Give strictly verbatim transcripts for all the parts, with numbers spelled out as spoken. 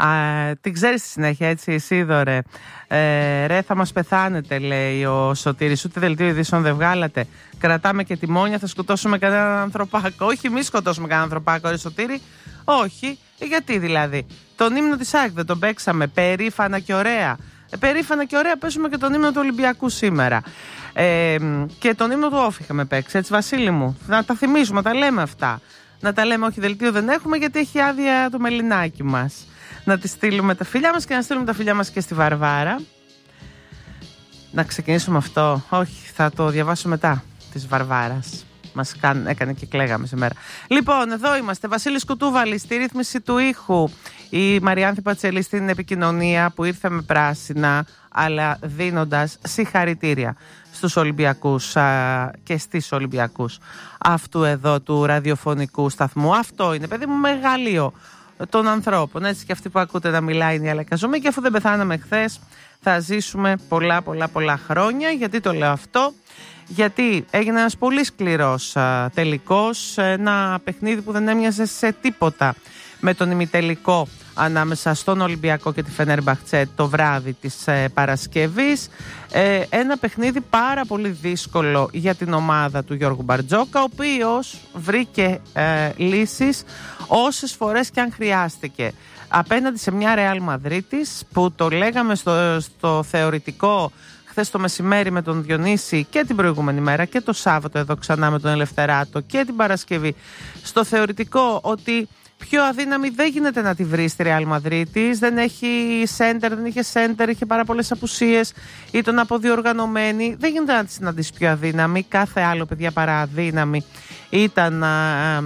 Α, την ξέρεις στη συνέχεια, έτσι, Ισίδωρε. Ε, ρε, θα μας πεθάνετε, λέει ο Σωτήρης. Ούτε δελτίο ειδήσεων δεν βγάλατε. Κρατάμε και τιμόνια, θα σκοτώσουμε κανέναν ανθρωπάκο. Όχι, μη σκοτώσουμε κανέναν ανθρωπάκο, ρε Σωτήρη. Όχι. Γιατί δηλαδή? Τον ύμνο της ΑΕΚ δεν τον παίξαμε περήφανα και ωραία? Ε, περήφανα και ωραία παίζουμε και τον ύμνο του Ολυμπιακού σήμερα. Ε, και τον ύμνο του Όφη είχαμε παίξει, έτσι, Βασίλη μου. Να τα θυμίζουμε, να τα λέμε αυτά. Να τα λέμε, όχι, δελτίο δεν έχουμε, γιατί έχει άδεια το μελινάκι μας. Να τη στείλουμε τα φιλιά μας και να στείλουμε τα φιλιά μας και στη Βαρβάρα. Να ξεκινήσουμε αυτό. Όχι, θα το διαβάσω μετά της Βαρβάρας. Μας έκανε και κλαίγαμε σήμερα. Λοιπόν, εδώ είμαστε. Βασίλης Κουτούβαλη στη ρύθμιση του ήχου. Η Μαριάνθη Πατσελή στην επικοινωνία, που ήρθε με πράσινα, αλλά δίνοντας συγχαρητήρια στους Ολυμπιακούς α, και στις Ολυμπιακούς αυτού εδώ του ραδιοφωνικού σταθμού. Αυτό είναι, παιδί μου, μεγαλείο των ανθρώπων. Έτσι, και αυτοί που ακούτε να μιλάει είναι η Αλεκαζομή. Και αφού δεν πεθάναμε χθες, θα ζήσουμε πολλά πολλά πολλά χρόνια. Γιατί το λέω αυτό? Γιατί έγινε ένας πολύ σκληρός α, τελικός, ένα παιχνίδι που δεν έμοιαζε σε τίποτα με τον ημιτελικό ανάμεσα στον Ολυμπιακό και τη Φενέρμπαχτσε το βράδυ της ε, Παρασκευής. Ε, ένα παιχνίδι πάρα πολύ δύσκολο για την ομάδα του Γιώργου Μπαρτζόκα, ο οποίος βρήκε ε, λύσεις όσες φορές και αν χρειάστηκε. Απέναντι σε μια Ρεάλ Μαδρίτης που το λέγαμε στο, στο θεωρητικό χθες το μεσημέρι με τον Διονύση και την προηγούμενη μέρα και το Σάββατο εδώ ξανά με τον Ελευθεράτο και την Παρασκευή, στο θεωρητικό ότι πιο αδύναμη δεν γίνεται να τη βρει στη Ρεάλ Μαδρίτης. Δεν έχει σέντερ, δεν είχε σέντερ, είχε πάρα πολλές απουσίες, ήταν αποδιοργανωμένη. Δεν γίνεται να τη συναντήσει πιο αδύναμη. Κάθε άλλο, παιδιά, παρά αδύναμη ήταν α, α,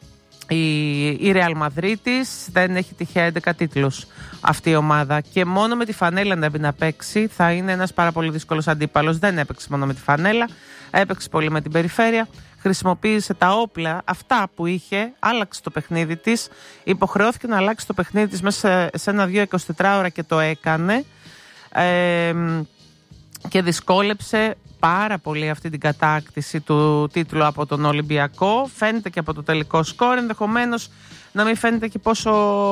η, η Ρεάλ Μαδρίτης. Δεν έχει τυχαία έντεκα τίτλους αυτή η ομάδα. Και μόνο με τη φανέλα να μπει να παίξει θα είναι ένας πάρα πολύ δύσκολος αντίπαλος. Δεν έπαιξε μόνο με τη φανέλα, έπαιξε πολύ με την περιφέρεια. Χρησιμοποίησε τα όπλα αυτά που είχε, άλλαξε το παιχνίδι της, υποχρεώθηκε να αλλάξει το παιχνίδι της μέσα σε ένα-δύο εικοσιτετρά ώρα και το έκανε ε, και δυσκόλεψε πάρα πολύ αυτή την κατάκτηση του τίτλου από τον Ολυμπιακό. Φαίνεται και από το τελικό σκορ, ενδεχομένως να μην φαίνεται και πόσο,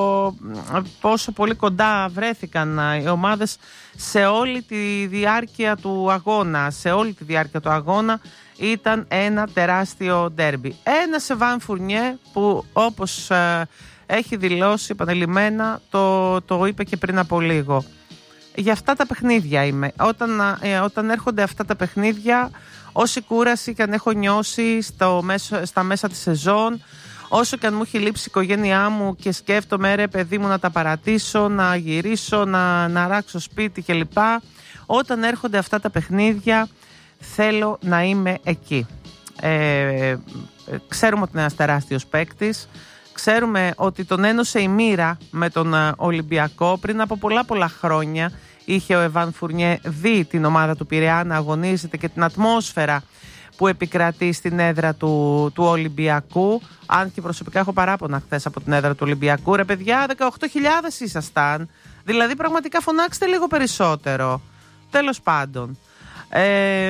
πόσο πολύ κοντά βρέθηκαν οι ομάδες σε όλη τη διάρκεια του αγώνα. Σε όλη τη διάρκεια του αγώνα ήταν ένα τεράστιο ντέρμπι. Ένα Σεβάν Φουρνιέ που, όπως ε, έχει δηλώσει επανελειμμένα, το, το είπε και πριν από λίγο. Για αυτά τα παιχνίδια είμαι. Όταν, ε, όταν έρχονται αυτά τα παιχνίδια, όση κούραση και αν έχω νιώσει στο μέσο, στα μέσα της σεζόν, όσο και αν μου έχει λείψει η οικογένειά μου και σκέφτομαι, ρε παιδί μου, να τα παρατήσω, να γυρίσω, να, να ράξω σπίτι κλπ. Όταν έρχονται αυτά τα παιχνίδια, θέλω να είμαι εκεί. Ε, ξέρουμε ότι είναι ένας τεράστιος παίκτης. Ξέρουμε ότι τον ένωσε η μοίρα με τον Ολυμπιακό. Πριν από πολλά πολλά χρόνια είχε ο Εβάν Φουρνιέ δει την ομάδα του Πειραιά να αγωνίζεται και την ατμόσφαιρα που επικρατεί στην έδρα του, του Ολυμπιακού. Αν και προσωπικά έχω παράπονα χθες από την έδρα του Ολυμπιακού. Ρε παιδιά, δεκαοκτώ χιλιάδες ήσασταν. Δηλαδή πραγματικά φωνάξτε λίγο περισσότερο. Τέλος πάντων. Ε,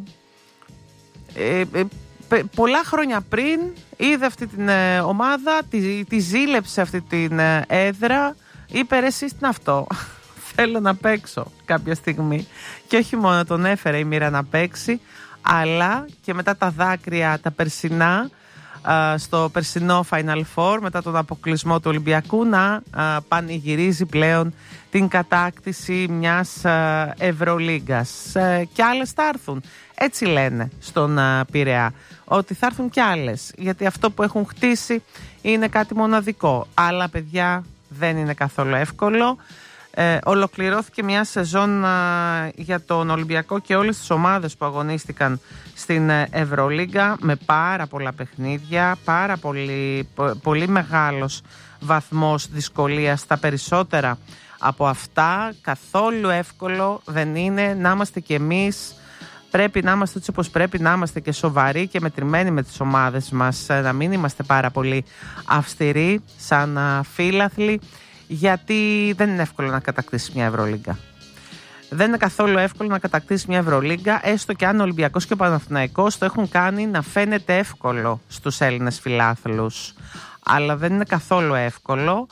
ε, ε, πολλά χρόνια πριν είδε αυτή την ε, ομάδα, τη, τη ζήλεψε αυτή την ε, έδρα, είπε ρε εσείς τι είναι αυτό, θέλω να παίξω κάποια στιγμή. Και όχι μόνο τον έφερε η μοίρα να παίξει, αλλά και μετά τα δάκρυα τα περσινά ε, στο περσινό Final Four, μετά τον αποκλεισμό του Ολυμπιακού, να ε, πανηγυρίζει πλέον την κατάκτηση μιας ε, Ευρωλίγκας. Ε, και άλλες θα έρθουν. Έτσι λένε στον uh, Πειραιά, ότι θα έρθουν κι άλλες, γιατί αυτό που έχουν χτίσει είναι κάτι μοναδικό. Αλλά παιδιά δεν είναι καθόλου εύκολο. Ε, ολοκληρώθηκε μια σεζόν uh, για τον Ολυμπιακό και όλες τις ομάδες που αγωνίστηκαν στην uh, Ευρωλίγκα με πάρα πολλά παιχνίδια, πάρα πολύ, πο, πολύ μεγάλος βαθμός δυσκολίας στα περισσότερα από αυτά. Καθόλου εύκολο δεν είναι. Να είμαστε κι εμείς, πρέπει να είμαστε έτσι όπως πρέπει να είμαστε, και σοβαροί και μετρημένοι με τις ομάδες μας, να μην είμαστε πάρα πολύ αυστηροί σαν φίλαθλοι, γιατί δεν είναι εύκολο να κατακτήσει μια Ευρωλίγκα. Δεν είναι καθόλου εύκολο να κατακτήσει μια Ευρωλίγκα, έστω και αν ο Ολυμπιακός και ο Παναθηναϊκός το έχουν κάνει να φαίνεται εύκολο στους Έλληνες φιλάθλους. αλλά δεν είναι καθόλου εύκολο.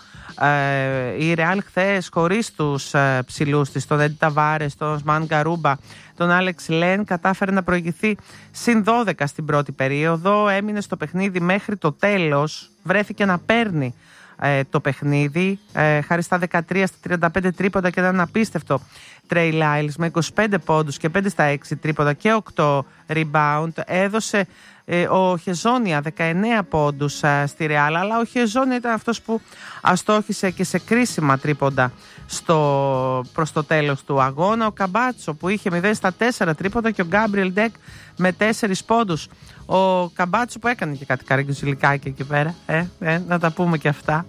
Ε, η Ρεάλ χθες χωρίς τους ε, ψηλούς της, τον Έντι Ταβάρες, τον Οσμάν Γκαρούμπα, τον Άλεξ Λεν, κατάφερε να προηγηθεί συν δώδεκα στην πρώτη περίοδο, έμεινε στο παιχνίδι μέχρι το τέλος, βρέθηκε να παίρνει ε, το παιχνίδι ε, χάρη στα δεκατρία στα τριάντα πέντε τρίποντα και έναν απίστευτο Τρέι Λάιλς με είκοσι πέντε πόντους και πέντε στα έξι τρίποντα και οκτώ rebound. Έδωσε ε, ο Χεζόνια δεκαεννέα πόντους ε, στη Ρεάλ, αλλά ο Χεζόνια ήταν αυτός που αστόχησε και σε κρίσιμα τρίποντα στο, προς το τέλος του αγώνα. Ο Καμπάτσο που είχε μηδέν στα τέσσερα τρίποντα και ο Γκάμπριελ Ντεκ με τέσσερις πόντους. Ο Καμπάτσο που έκανε και κάτι καραγκιουζιλικάκι εκεί πέρα, ε, ε, να τα πούμε και αυτά.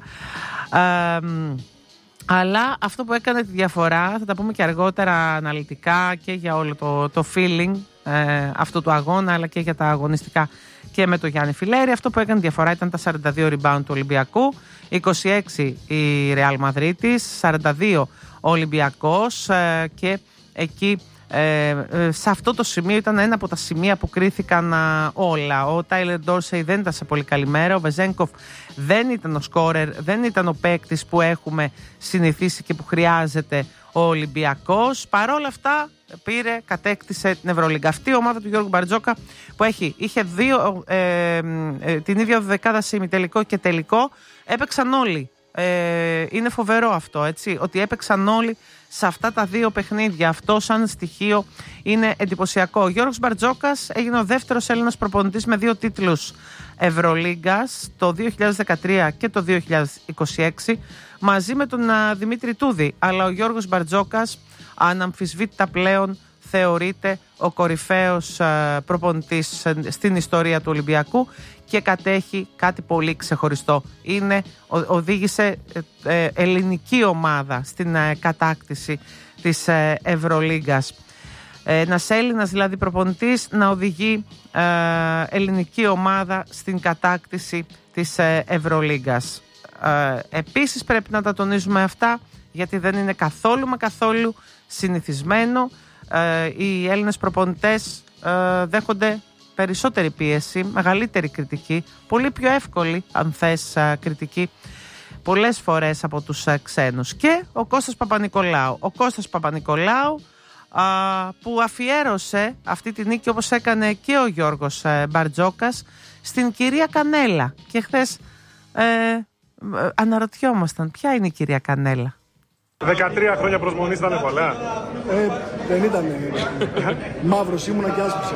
Ε, αλλά αυτό που έκανε τη διαφορά, θα τα πούμε και αργότερα αναλυτικά και για όλο το, το feeling ε, αυτού του αγώνα, αλλά και για τα αγωνιστικά και με το Γιάννη Φιλέρη. Αυτό που έκανε τη διαφορά ήταν τα σαράντα δύο rebound του Ολυμπιακού, είκοσι έξι η Ρεάλ Μαδρίτης, σαράντα δύο ο Ολυμπιακός ε, και εκεί ε, ε, σε αυτό το σημείο ήταν ένα από τα σημεία που κρίθηκαν α, όλα. Ο Τάιλερ Ντόρσεϊ δεν ήταν σε πολύ καλή μέρα, ο Βεζένκοφ δεν ήταν ο σκόρερ, δεν ήταν ο παίκτης που έχουμε συνηθίσει και που χρειάζεται ο Ολυμπιακός. Παρόλα αυτά πήρε, κατέκτησε την Ευρωλίγκα. Αυτή η ομάδα του Γιώργου Μπαρτζόκα που έχει, είχε δύο, ε, ε, ε, την ίδια δεκάδα σε ημιτελικό και τελικό, έπαιξαν όλοι. Ε, είναι φοβερό αυτό, έτσι, ότι έπαιξαν όλοι σε αυτά τα δύο παιχνίδια. Αυτό σαν στοιχείο είναι εντυπωσιακό. Ο Γιώργος Μπαρτζόκας έγινε ο δεύτερος Έλληνας προπονητής με δύο τίτλους Ευρωλίγκας, το δύο χιλιάδες δεκατρία και το δύο χιλιάδες είκοσι έξι, μαζί με τον α, Δημήτρη Τούδη. Αλλά ο Γιώργος Μπαρτζόκας αναμφισβήτητα πλέον θεωρείται ο κορυφαίος α, προπονητής στην ιστορία του Ολυμπιακού και κατέχει κάτι πολύ ξεχωριστό. Είναι, ο, οδήγησε ε, ελληνική ομάδα στην ε, κατάκτηση της ε, Ευρωλίγκας. Ένας Έλληνας δηλαδή προπονητής να οδηγεί ε, ελληνική ομάδα στην κατάκτηση της ε, Ευρωλίγκας. Ε, επίσης πρέπει να τα τονίζουμε αυτά, γιατί δεν είναι καθόλου μα καθόλου συνηθισμένο. Ε, οι Έλληνες προπονητές ε, δέχονται περισσότερη πίεση, μεγαλύτερη κριτική, πολύ πιο εύκολη αν θες ε, κριτική πολλές φορές από τους ε, ξένους. Και ο Κώστας Παπανικολάου. Ο Κώστας Παπανικολάου α, που αφιέρωσε αυτή τη νίκη, όπως έκανε και ο Γιώργος ε, Μπαρτζόκας, στην κυρία Κανέλα. Και χθες ε, ε, αναρωτιόμασταν ποια είναι η κυρία Κανέλα. δεκατρία χρόνια προσμονής ήταν πολλά. Ε, δεν ήταν. Μαύρος ήμουνα και άσπισα.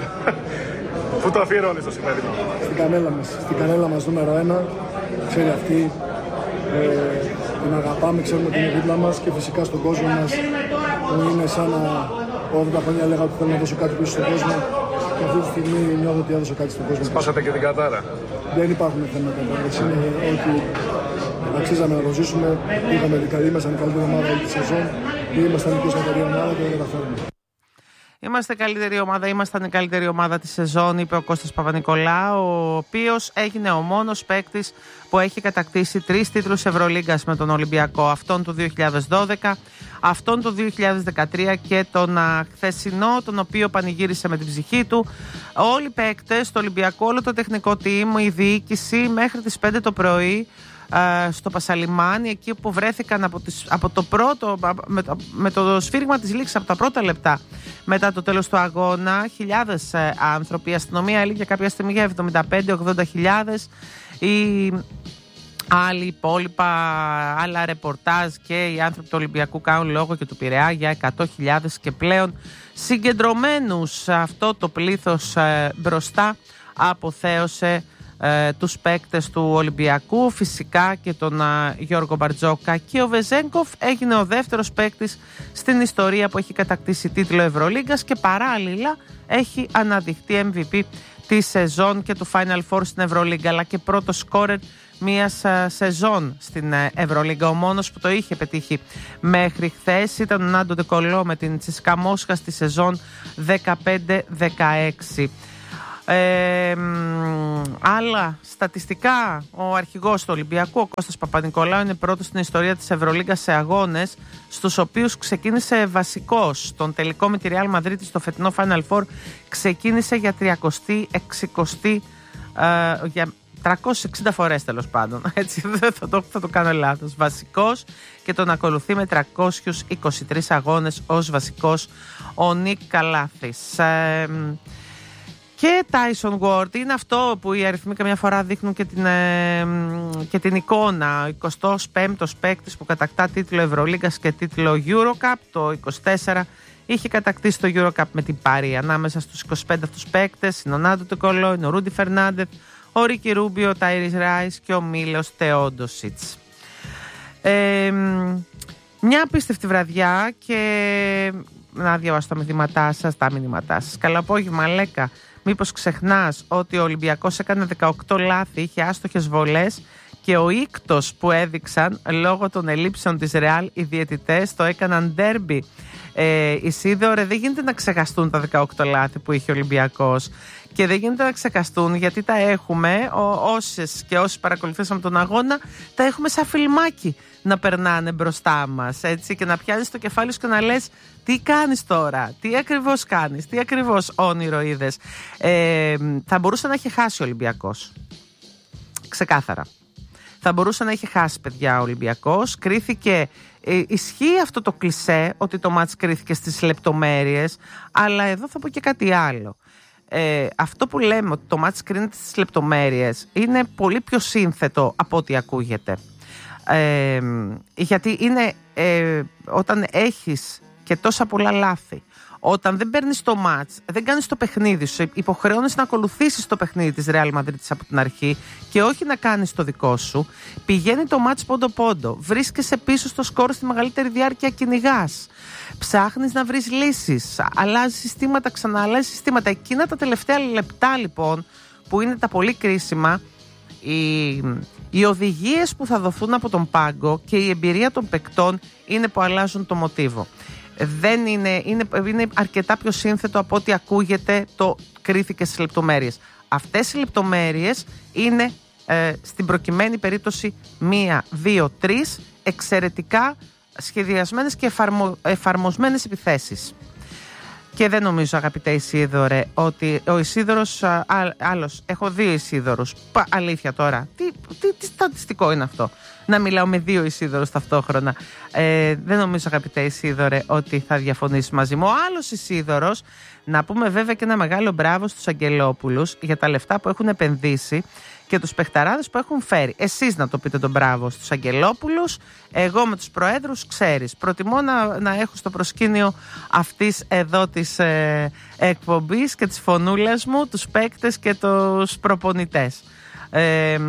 Πού το αφιερώνεις το σημερινό? Στην κανέλα μας. Στην κανέλα μας νούμερο ένα. Ξέρει αυτή. Ε, την αγαπάμε, ξέρουμε ότι είναι δίπλα μας και φυσικά στον κόσμο μας που είναι σαν να όλα τα χρόνια έλεγα ότι θέλω να δώσω κάτι πίσω στον κόσμο και αυτή τη στιγμή νιώθω ότι έδωσα κάτι στον κόσμο. Σπάσατε και την κατάρα. Δεν υπάρχουν θέματα. Είναι ότι αξίζαμε να το ζήσουμε. Είχαμε δικαλή, ήμασταν η καλύτερη ομάδα όλη τη σεζόν και ήμασταν η πιο σοβαρή ομάδα και δεν τα καταφέρουμε. Είμαστε καλύτερη ομάδα, ήμασταν η καλύτερη ομάδα τη σεζόν, είπε ο Κώστας Παπανικολάου, ο οποίος έγινε ο μόνος παίκτης που έχει κατακτήσει τρεις τίτλους Ευρωλίγκας με τον Ολυμπιακό. Αυτόν το δύο χιλιάδες δώδεκα, αυτόν το δύο χιλιάδες δεκατρία και τον α, χθεσινό, τον οποίο πανηγύρισε με την ψυχή του. Όλοι οι παίκτες, το Ολυμπιακό, όλο το τεχνικό team, η διοίκηση μέχρι τις πέντε το πρωί στο Πασαλιμάνι, εκεί που βρέθηκαν από, τις, από το πρώτο, με το, με το σφύριγμα της λήξης, από τα πρώτα λεπτά μετά το τέλος του αγώνα, χιλιάδες ε, άνθρωποι. Η αστυνομία έλεγε κάποια στιγμή για εβδομήντα πέντε ογδόντα χιλιάδες. Οι άλλοι υπόλοιπα, άλλα ρεπορτάζ και οι άνθρωποι του Ολυμπιακού κάνουν λόγο και του Πειραιά για εκατό χιλιάδες και πλέον συγκεντρωμένους. Αυτό το πλήθος ε, μπροστά αποθέωσε Ε, τους παίκτες του Ολυμπιακού, φυσικά και τον α, Γιώργο Μπαρτζόκα, και ο Βεζένκοφ έγινε ο δεύτερος παίκτης στην ιστορία που έχει κατακτήσει τίτλο Ευρωλίγκας και παράλληλα έχει αναδειχθεί εμ βι πι τη σεζόν και του Final Four στην Ευρωλίγκα, αλλά και πρώτο σκόρερ μιας α, σεζόν στην α, Ευρωλίγκα. Ο μόνος που το είχε πετύχει μέχρι χθες ήταν ο Νάντο Ντεκολό με την Τσίσκα Μόσχα στη σεζόν δεκαπέντε δεκαέξι. Ε, άλλα στατιστικά, ο αρχηγός του Ολυμπιακού, ο Κώστας Παπανικολάου, είναι πρώτος στην ιστορία της Ευρωλίγκας σε αγώνες στους οποίους ξεκίνησε βασικός. Τον τελικό με τη Ρεάλ Μαδρίτη στο φετινό Final Four ξεκίνησε για τριακοστή εξηκοστή, ε, για τριακόσιες εξήντα φορές τέλος πάντων. Έτσι, δεν θα το, θα το κάνω λάθος. Βασικός και τον ακολουθεί με τριακόσιους είκοσι τρεις αγώνες ως βασικός ο Νικ Καλάθης. Ε, και Tyson Ward είναι αυτό που οι αριθμοί καμιά φορά δείχνουν και την, ε, και την εικόνα. Ο εικοστός πέμπτος παίκτης που κατακτά τίτλο Ευρωλίγκας και τίτλο Eurocup. Το είκοσι τέσσερα είχε κατακτήσει το Eurocup με την Πάρη. Ανάμεσα στους είκοσι πέντε αυτούς παίκτες είναι ο Νάντο Τεκολό, είναι ο Ρούντι Φερνάντεθ, ο Ρίκι Ρούμπιο, ο Τάιρις Ράις και ο Μίλος Θεόντοσιτς. Ε, μια απίστευτη βραδιά και να διαβάσω τα μηνύματά σας, τα μηνύματά σας. Καλό απόγευμα, Λέκα. Μήπως ξεχνάς ότι ο Ολυμπιακός έκανε δεκαοκτώ λάθη, είχε άστοχες βολές και ο ίκτος που έδειξαν λόγω των ελλείψεων της Ρεάλ οι διαιτητές το έκαναν ντέρμπι. Ε, Ισίδωρε, δεν γίνεται να ξεχαστούν τα δεκαοκτώ λάθη που είχε ο Ολυμπιακός και δεν γίνεται να ξεχαστούν γιατί τα έχουμε, όσες και όσοι παρακολουθήσαμε τον αγώνα, τα έχουμε σαν φιλμάκι να περνάνε μπροστά μας, έτσι, και να πιάνεις το κεφάλι σου και να λες τι κάνεις τώρα, τι ακριβώς κάνεις, τι ακριβώς όνειρο είδες. Ε, θα μπορούσε να έχει χάσει ο Ολυμπιακός, ξεκάθαρα. Θα μπορούσε να έχει χάσει, παιδιά, ο Ολυμπιακός. Κρίθηκε, ε, ισχύει αυτό το κλισέ ότι το μάτς κρίθηκε στις λεπτομέρειες, αλλά εδώ θα πω και κάτι άλλο. Ε, αυτό που λέμε ότι το μάτς κρίνεται στις λεπτομέρειες είναι πολύ πιο σύνθετο από ό,τι ακούγεται. Ε, γιατί είναι ε, όταν έχεις και τόσα πολλά λάθη, όταν δεν παίρνεις το μάτς, δεν κάνεις το παιχνίδι σου, υποχρεώνεις να ακολουθήσεις το παιχνίδι της Real Madrid από την αρχή και όχι να κάνεις το δικό σου, πηγαίνει το μάτς πόντο-πόντο, βρίσκεσαι πίσω στο σκορ στη μεγαλύτερη διάρκεια, κυνηγάς, ψάχνεις να βρεις λύσεις, αλλάζεις συστήματα, ξανααλλάζεις συστήματα. Εκείνα τα τελευταία λεπτά λοιπόν που είναι τα πολύ κρίσιμα, οι, οι οδηγίες που θα δοθούν από τον πάγκο και η εμπειρία των παικτών είναι που αλλάζουν το μοτίβο. Δεν είναι, είναι, είναι αρκετά πιο σύνθετο από ό,τι ακούγεται το κρίθηκε στις λεπτομέρειες. Αυτές οι λεπτομέρειες είναι ε, στην προκειμένη περίπτωση μία, δύο, τρεις εξαιρετικά σχεδιασμένες και εφαρμο, εφαρμοσμένες επιθέσεις. Και δεν νομίζω, αγαπητέ Ισίδωρε, ότι ο Ισίδωρος, α, άλλος, έχω δύο Ισίδωρους, Πα, αλήθεια τώρα, τι, τι, τι στατιστικό είναι αυτό, να μιλάω με δύο Ισίδωρους ταυτόχρονα. Ε, δεν νομίζω, αγαπητέ Ισίδωρε, ότι θα διαφωνήσει μαζί μου. Ο άλλος Ισίδωρος, να πούμε βέβαια και ένα μεγάλο μπράβο στους Αγγελόπουλους για τα λεφτά που έχουν επενδύσει και τους παιχταράδες που έχουν φέρει. Εσείς να το πείτε τον μπράβο στους Αγγελόπουλους. Εγώ με τους προέδρους, ξέρεις, προτιμώ να, να έχω στο προσκήνιο αυτής εδώ της ε, εκπομπής και της φωνούλας μου τους παίκτες και τους προπονητές. Ε,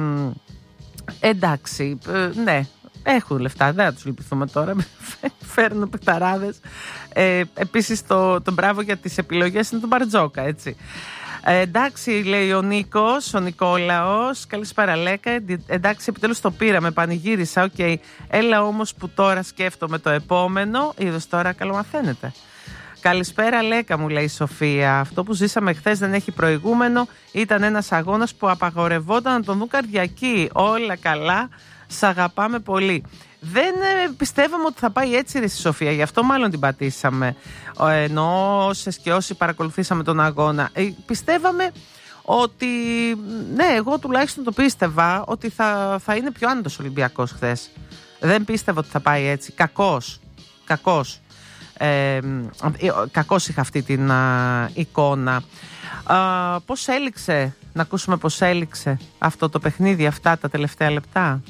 εντάξει, ε, ναι, έχουν λεφτά, δεν θα τους λυπηθούμε τώρα, φέρνουν παιχταράδες. Ε, επίσης το, το μπράβο για τις επιλογές είναι τον Μπαρτζόκα, έτσι. Ε, εντάξει, λέει ο Νίκος, ο Νικόλαος. Καλησπέρα, Λέκα. Εντάξει, επιτέλους το πήραμε, πανηγύρισα. Οκ. Okay. Έλα όμως που τώρα σκέφτομαι το επόμενο. Είδος τώρα, καλομαθαίνετε. Καλησπέρα, Λέκα, μου λέει η Σοφία. Αυτό που ζήσαμε χθες δεν έχει προηγούμενο. Ήταν ένας αγώνας που απαγορευόταν να τον δουν καρδιακοί. Όλα καλά. Σ' αγαπάμε πολύ. Δεν ε, πιστεύαμε ότι θα πάει έτσι, ρε Σοφία, γι' αυτό μάλλον την πατήσαμε. Ε, ενώ όσες και όσοι παρακολουθήσαμε τον αγώνα, ε, πιστεύαμε ότι, ναι, εγώ τουλάχιστον το πίστευα ότι θα, θα είναι πιο άνετος Ολυμπιακός χθες. Δεν πίστευα ότι θα πάει έτσι. Κακός. Κακός. Ε, κακός είχα αυτή την α, εικόνα. Α, πώς έληξε, να ακούσουμε πώς έληξε αυτό το παιχνίδι, αυτά τα τελευταία λεπτά.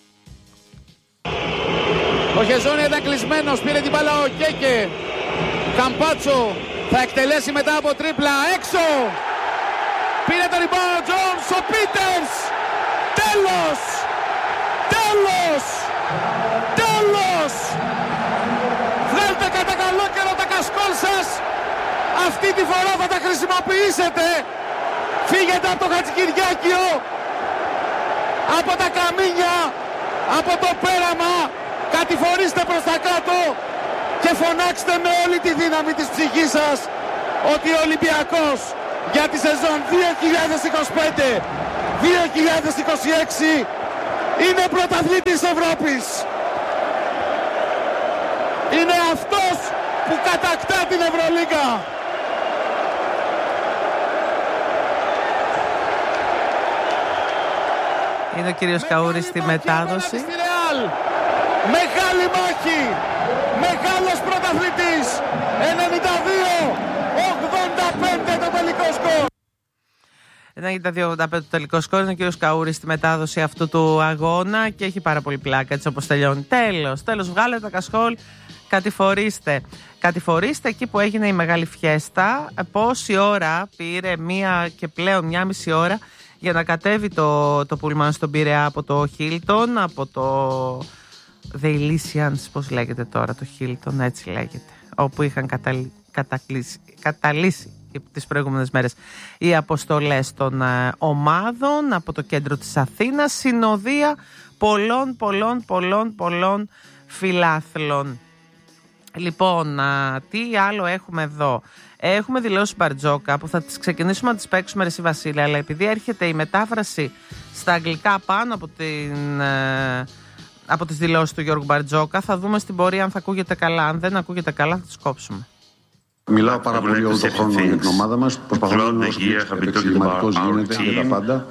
Ο Χεζόνια ήταν κλεισμένος, πήρε την μπάλα ο Κέκε. Καμπάτσο θα εκτελέσει μετά από τρίπλα, έξω. Πήρε το rebound ο Τζόνς, ο Πίτερς. Τέλος, τέλος, τέλος. Βγάλτε κατά καλό καιρό τα κασκόλ σας. Αυτή τη φορά θα τα χρησιμοποιήσετε. Φύγετε από το Χατζικυριάκιο, από τα καμίνια, από το πέραμα. Κατηφορήστε προς τα κάτω και φωνάξτε με όλη τη δύναμη της ψυχής σας ότι ο Ολυμπιακός για τη σεζόν δύο χιλιάδες είκοσι πέντε δύο χιλιάδες είκοσι έξι είναι πρωταθλητής Ευρώπης. Είναι αυτός που κατακτά την Ευρωλίγκα. Είναι ο κύριος Καούρης στη μετάδοση. Μεγάλη μάχη, μεγάλος πρωταθλητής, ενενήντα δύο ογδόντα πέντε το τελικό σκορ. ενενήντα δύο ογδόντα πέντε το τελικό σκορ. Είναι ο κύριος Καούρης στη μετάδοση αυτού του αγώνα και έχει πάρα πολύ πλάκα έτσι όπως τελειώνει. Τέλος, τέλος, βγάλετε τα κασκόλ, κατηφορήστε. Κατηφορήστε εκεί που έγινε η μεγάλη φιέστα. Πόση ώρα πήρε, μία και πλέον μία μισή ώρα για να κατέβει το, το πούλμαν στον Πειραιά από το Χίλτον, από το The Elysians, πώς λέγεται τώρα το Χίλτον, έτσι λέγεται, όπου είχαν καταλ, κατακλείσει, καταλύσει τις προηγούμενες μέρες οι αποστολές των ε, ομάδων από το κέντρο της Αθήνας, συνοδεία πολλών πολλών πολλών πολλών φιλάθλων. Λοιπόν, α, τι άλλο έχουμε εδώ? Έχουμε δηλώσει Μπαρτζόκα που θα τις ξεκινήσουμε να τις παίξουμε, ρε εσύ Βασίλη, αλλά επειδή έρχεται η μετάφραση στα αγγλικά πάνω από, την, ε, από τις δηλώσεις του Γιώργου Μπαρτζόκα, θα δούμε στην πορεία αν θα ακούγεται καλά. Αν δεν ακούγεται καλά θα τις κόψουμε. Μιλάω πάρα πολύ όλο τον χρόνο για την ομάδα μας. Προσπαθώ να είμαι όσο επεξηγηματικός γίνεται για τα πάντα.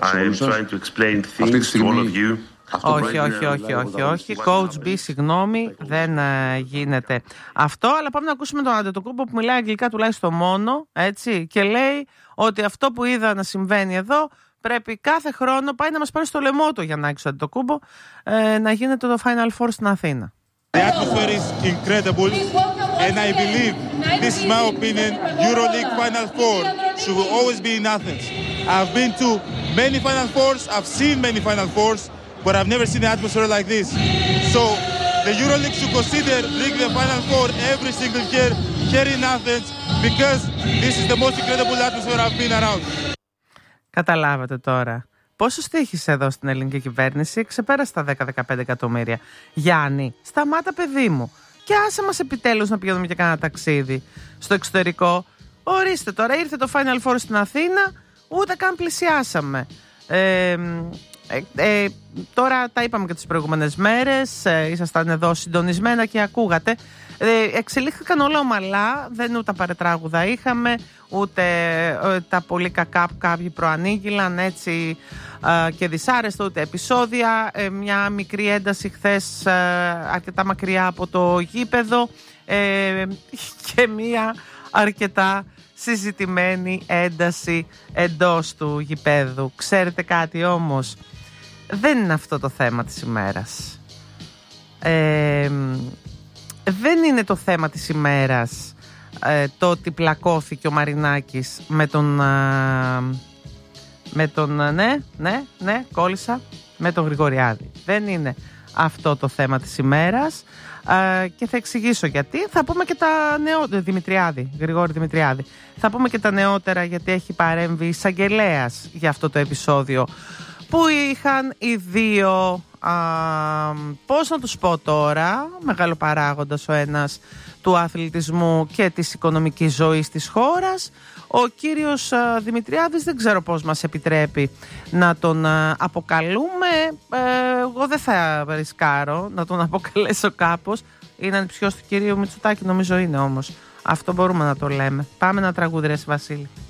Αυτή τη στιγμή... Όχι, όχι, όχι, όχι, όχι. Coach B, συγγνώμη, δεν ε, γίνεται αυτό. Αλλά πάμε να ακούσουμε τον Αντετοκούμπο που μιλάει αγγλικά τουλάχιστον μόνο, έτσι, και λέει ότι αυτό που είδα να συμβαίνει εδώ πρέπει κάθε χρόνο πάει να μας πάρει στο λαιμό του για να έχει ο Αντετοκούμπο ε, να γίνεται το Final Four στην Αθήνα. The atmosphere is incredible and I believe, this is my opinion, EuroLeague Final Four should always be in Athens. I've been to many Final Fours, I've seen many Final Fours, but I've never seen an atmosphere like this. So the EuroLeague should consider bringing the Final Four every single year here in Athens because this is the most incredible atmosphere I've been around. Καταλάβατε τώρα. Πόσο στοίχησε εδώ στην ελληνική κυβέρνηση? Ξεπέρασε τα δέκα με δεκαπέντε εκατομμύρια. Γιάννη, σταμάτα παιδί μου. Και άσε μας επιτέλους να πηγαίνουμε και κάνα ταξίδι στο εξωτερικό. Ορίστε τώρα, ήρθε το Final Four στην Αθήνα, ούτε καν πλησιάσαμε. Ε, ε, ε, τώρα τα είπαμε και τις προηγούμενες μέρες, ε, ήσασταν εδώ συντονισμένα και ακούγατε. Ε, εξελίχθηκαν όλα ομαλά, δεν ούτε παρετράγουδα είχαμε, ούτε ε, τα πολύ κακά που κάποιοι προανήγγυλαν έτσι ε, και δυσάρεστα, ούτε επεισόδια. Ε, μια μικρή ένταση χθες ε, αρκετά μακριά από το γήπεδο ε, και μια αρκετά συζητημένη ένταση εντός του γηπέδου. Ξέρετε κάτι όμως, δεν είναι αυτό το θέμα της ημέρας. Ε, δεν είναι το θέμα της ημέρας ε, το ότι πλακώθηκε ο Μαρινάκης με τον ε, με τον ε, ναι, ναι, ναι, κόλλησα με τον Γρηγοριάδη. Δεν είναι αυτό το θέμα της ημέρας ε, και θα εξηγήσω γιατί. Θα πούμε και τα νεότερα, Δημητριάδη, Γρηγόρη Δημητριάδη. Θα πούμε και τα νεότερα γιατί έχει παρέμβει εισαγγελέας για αυτό το επεισόδιο που είχαν οι δύο, α, πώς να τους πω τώρα, μεγάλο παράγοντας ο ένας του αθλητισμού και της οικονομικής ζωής της χώρας. Ο κύριος α, Δημητριάδης δεν ξέρω πώς μας επιτρέπει να τον α, αποκαλούμε. Ε, εγώ δεν θα ρισκάρω να τον αποκαλέσω κάπως. Είναι ανιψιός του κυρίου Μητσοτάκη, νομίζω είναι όμως. Αυτό μπορούμε να το λέμε. Πάμε να τραγούδι, ρε Βασίλη.